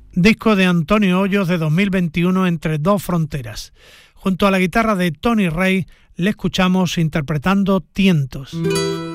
disco de Antonio Hoyos de 2021, Entre dos fronteras. Junto a la guitarra de Tony Rey le escuchamos interpretando Tientos.